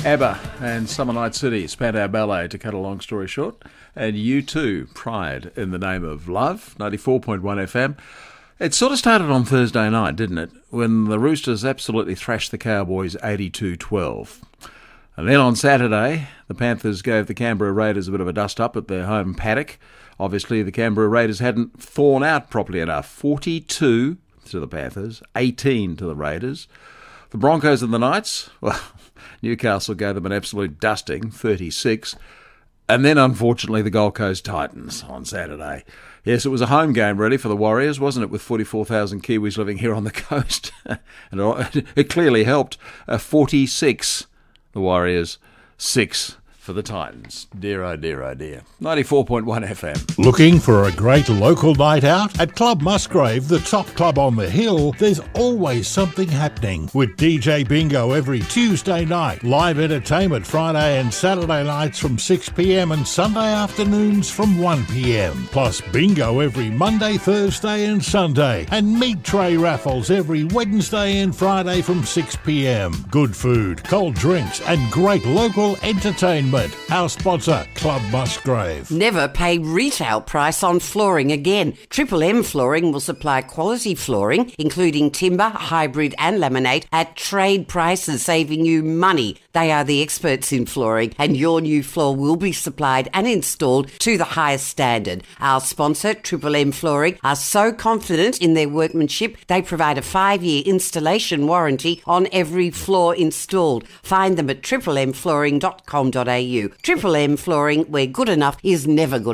ABBA and Summer Night City, Spandau Ballet, to cut a long story short. And U2, Pride in the Name of Love, 94.1 FM. It sort of started on Thursday night, didn't it? When the Roosters absolutely thrashed the Cowboys 82-12. And then on Saturday, the Panthers gave the Canberra Raiders a bit of a dust-up at their home paddock. Obviously, the Canberra Raiders hadn't thawed out properly enough. 42 to the Panthers, 18 to the Raiders. The Broncos and the Knights, well, Newcastle gave them an absolute dusting, 36. And then, unfortunately, the Gold Coast Titans on Saturday. Yes, it was a home game, really, for the Warriors, wasn't it, with 44,000 Kiwis living here on the coast? And it clearly helped. 46, the Warriors, 6 for the Titans. Dear, oh dear, oh dear. 94.1 FM. Looking for a great local night out? At Club Musgrave, the top club on the hill, there's always something happening. With DJ Bingo every Tuesday night, live entertainment Friday and Saturday nights from 6pm and Sunday afternoons from 1pm. Plus bingo every Monday, Thursday and Sunday. And meat tray raffles every Wednesday and Friday from 6pm. Good food, cold drinks and great local entertainment. Our sponsor, Club Musgrave. Never pay retail price on flooring again. Triple M Flooring will supply quality flooring, including timber, hybrid and laminate, at trade prices, saving you money. They are the experts in flooring, and your new floor will be supplied and installed to the highest standard. Our sponsor, Triple M Flooring, are so confident in their workmanship, they provide a 5-year installation warranty on every floor installed. Find them at triple mflooring.com.au. Triple M Flooring, where good enough is never good